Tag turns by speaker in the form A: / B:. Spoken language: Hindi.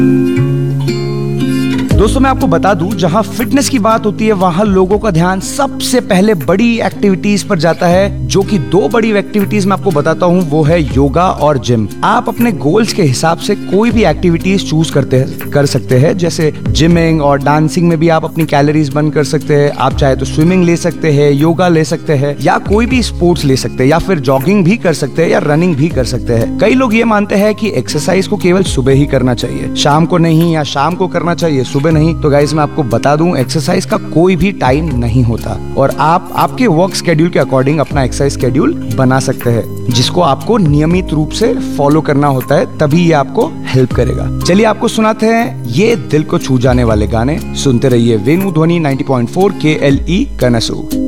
A: दोस्तों मैं आपको बता दूं, जहां फिटनेस की बात होती है वहां लोगों का ध्यान सबसे पहले बड़ी एक्टिविटीज पर जाता है, जो कि दो बड़ी एक्टिविटीज मैं आपको बताता हूं, वो है योगा और जिम। आप अपने गोल्स के हिसाब से कोई भी एक्टिविटीज चूज कर सकते हैं, जैसे जिमिंग और डांसिंग में भी आप अपनी कैलोरीज बर्न कर सकते हैं। आप चाहे तो स्विमिंग ले सकते हैं, योगा ले सकते हैं, या कोई भी स्पोर्ट्स ले सकते हैं, या फिर जॉगिंग भी कर सकते हैं, या रनिंग भी कर सकते हैं। कई लोग ये मानते हैं कि एक्सरसाइज को केवल सुबह ही करना चाहिए, शाम को नहीं, या शाम को करना चाहिए सुबह नहीं। तो गाइस मैं आपको बता दूं, एक्सरसाइज का कोई भी टाइम नहीं होता, और आप आपके वर्क शेड्यूल के अकॉर्डिंग अपना एक्सरसाइज शेड्यूल बना सकते हैं, जिसको आपको नियमित रूप से फॉलो करना होता है, तभी ये आपको हेल्प करेगा। चलिए आपको सुनाते हैं ये दिल को छू जाने वाले गाने। सुनते रहिए वेणु ध्वनि 90.4 KLE कनसू।